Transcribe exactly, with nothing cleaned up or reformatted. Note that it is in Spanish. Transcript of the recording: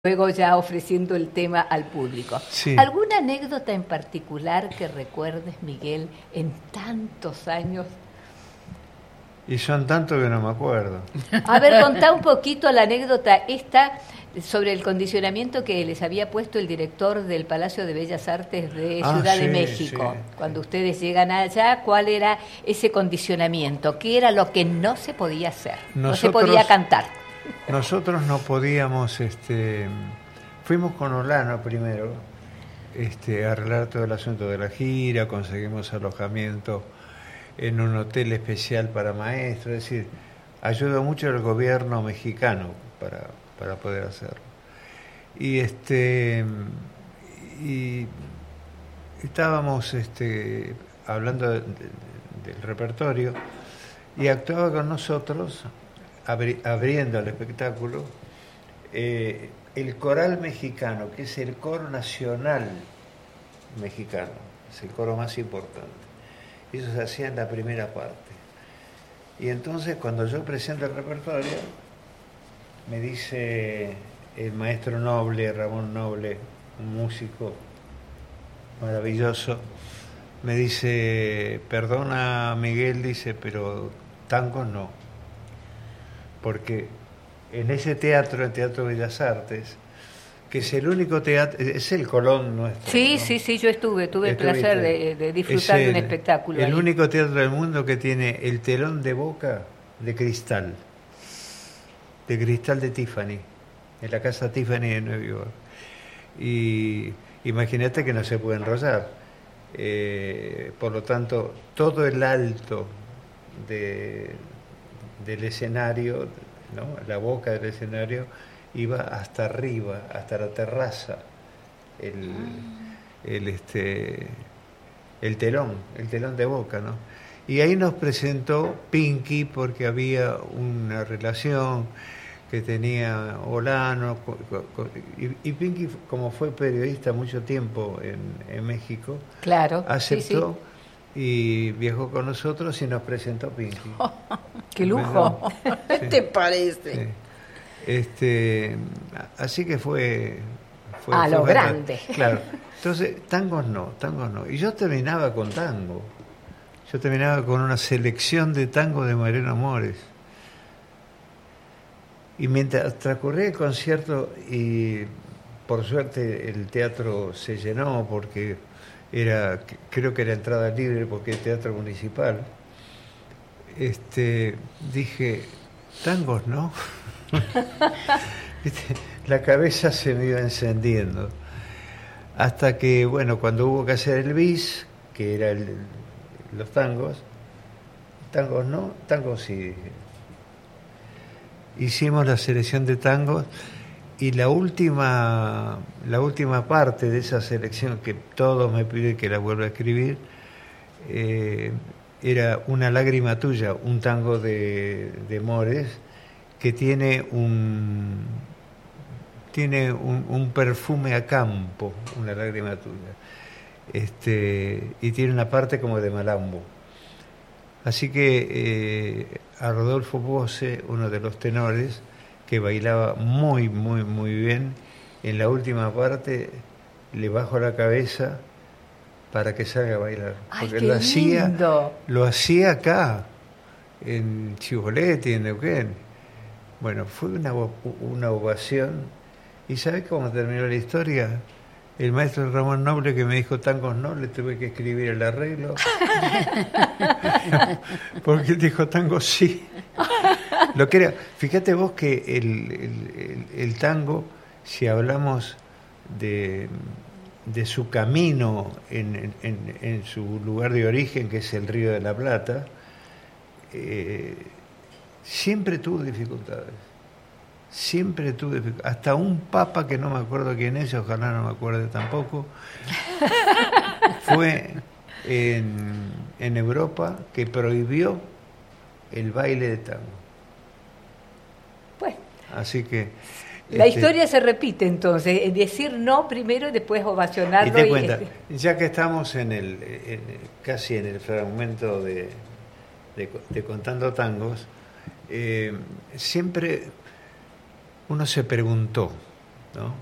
luego ya ofreciendo el tema al público. Sí. ¿Alguna anécdota en particular que recuerdes, Miguel, en tantos años? Y son tantos que no me acuerdo. A ver, contá un poquito la anécdota esta sobre el condicionamiento que les había puesto el director del Palacio de Bellas Artes de Ah, Ciudad sí, de México. sí, Cuando sí. ustedes llegan allá, ¿cuál era ese condicionamiento? ¿Qué era lo que no se podía hacer? No se Nosotros- podía cantar. Nosotros no podíamos, este, fuimos con Olano primero, este, a arreglar todo el asunto de la gira, conseguimos alojamiento en un hotel especial para maestros, es decir, ayudó mucho el gobierno mexicano para, para poder hacerlo. Y este y estábamos este, hablando de- de- del repertorio y actuaba con nosotros, abri- abriendo el espectáculo, eh, el coral mexicano, que es el coro nacional mexicano, es el coro más importante. Y eso se hacía en la primera parte. Y entonces cuando yo presento el repertorio, me dice el maestro Noble, Ramón Noble, un músico maravilloso, me dice, perdona Miguel, dice, pero tango no. Porque en ese teatro, el Teatro Bellas Artes, que es el único teatro, es el Colón nuestro. Sí, ¿no? sí, sí, yo estuve, tuve el Estuviste. placer de, de disfrutar Es de un el- espectáculo El ahí. único teatro del mundo que tiene el telón de boca de cristal, de cristal de Tiffany, en la casa Tiffany de Nueva York. Y imagínate que no se puede enrollar. Eh, por lo tanto, todo el alto de, del escenario, ¿no? La boca del escenario, iba hasta arriba, hasta la terraza, el, el, este, el telón, el telón de boca, ¿no? Y ahí nos presentó Pinky porque había una relación que tenía Olano, co- co- co- y, y Pinky, como fue periodista mucho tiempo en, en México, Claro, aceptó y viajó con nosotros y nos presentó Pinky. sí, sí. ¡Qué lujo! Sí. ¿Te parece? Sí. Este, así que fue, fue A fue lo bastante- grande. Claro. Entonces, tangos no, tangos no. Y yo terminaba con tango. Yo terminaba con una selección de tangos de Mariano Mores. Y mientras transcurría el concierto, y por suerte el teatro se llenó porque era, creo que era entrada libre porque es teatro municipal, este, dije, tangos no. ¿Viste? La cabeza se me iba encendiendo. Hasta que, bueno, cuando hubo que hacer el bis, que era el, los tangos, tangos no, tangos sí, dije. Hicimos la selección de tangos y la última, la última parte de esa selección, que todos me piden que la vuelva a escribir, eh, era Una lágrima tuya, un tango de, de Mores, que tiene un tiene un, un perfume a campo, Una lágrima tuya, este, y tiene una parte como de malambo. Así que eh, a Rodolfo Bose, uno de los tenores, que bailaba muy, muy, muy bien, en la última parte le bajo la cabeza para que salga a bailar. ¡Ay, Porque qué lo hacía, lindo! lo hacía acá, en Chiboleti, en Neuquén. Bueno, fue una, o- una ovación. ¿Y sabés cómo terminó la historia? El maestro Ramón Noble, que me dijo tangos no, le tuve que escribir el arreglo. Porque él dijo tangos sí. Lo que era, fíjate vos que el, el- el- el tango, si hablamos de, de su camino en, en- en su lugar de origen, que es el Río de la Plata, eh, siempre tuvo dificultades. Siempre tuve dific- hasta un papa que no me acuerdo quién es, ojalá no me acuerde tampoco, fue en, en Europa que prohibió el baile de tango. Pues, Así que la este, historia se repite entonces, es decir no primero y después y ovacionarlo. te y- cuenta, ya que estamos en el, en- casi en el fragmento de, de, de Contando Tangos, eh, siempre uno se preguntó, ¿no?